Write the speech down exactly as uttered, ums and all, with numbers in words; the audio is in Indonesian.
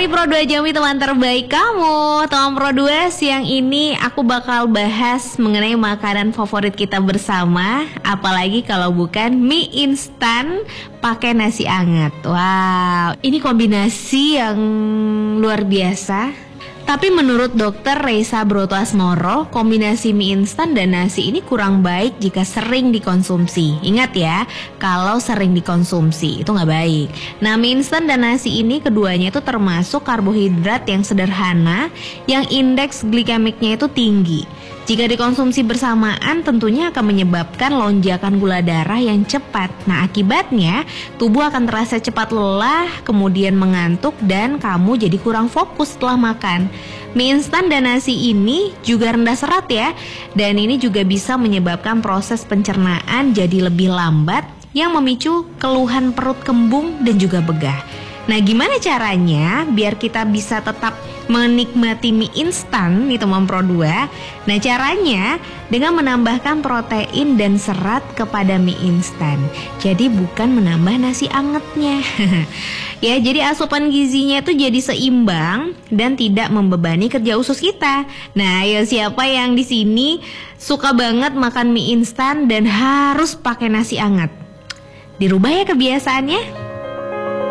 Mari Pro dua Jambi teman terbaik kamu. Teman Pro dua, siang ini aku bakal bahas mengenai makanan favorit kita bersama. Apalagi kalau bukan mie instan pakai nasi anget. Wow, ini kombinasi yang luar biasa. Tapi menurut dokter Reza Brotosmoro, kombinasi mie instan dan nasi ini kurang baik jika sering dikonsumsi. Ingat ya, kalau sering dikonsumsi itu nggak baik. Nah, mie instan dan nasi ini keduanya itu termasuk karbohidrat yang sederhana, yang indeks glikemiknya itu tinggi. Jika dikonsumsi bersamaan tentunya akan menyebabkan lonjakan gula darah yang cepat. Nah, akibatnya tubuh akan terasa cepat lelah, kemudian mengantuk dan kamu jadi kurang fokus setelah makan. Mie instan dan nasi ini juga rendah serat ya. Dan ini juga bisa menyebabkan proses pencernaan jadi lebih lambat yang memicu keluhan perut kembung dan juga begah. Nah, gimana caranya biar kita bisa tetap menikmati mie instan nih teman Pro dua? Nah, caranya dengan menambahkan protein dan serat kepada mie instan. Jadi bukan menambah nasi angetnya. Ya, jadi asupan gizinya itu jadi seimbang dan tidak membebani kerja usus kita. Nah, ayo siapa yang di sini suka banget makan mie instan dan harus pakai nasi anget? Dirubah ya kebiasaannya.